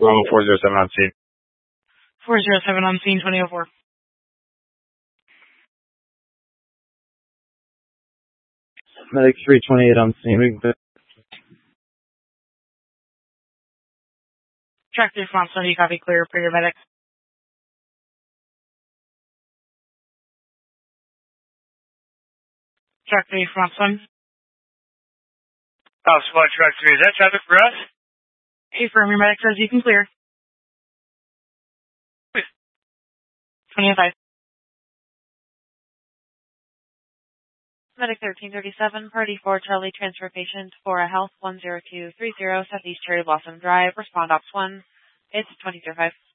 Bravo 407 on scene. 407 on scene, 2004. Medic 328 on scene. Track 3 from Sunday, copy clear for your medic. Track 3 from Sun. Spot track 3, is that traffic for us? Affirm, your medic says you can clear. 2005. Medic 1337, Party 4, Charlie, transfer patient for a Health 10230, Southeast Cherry Blossom Drive, respond Ops 1. It's 2005.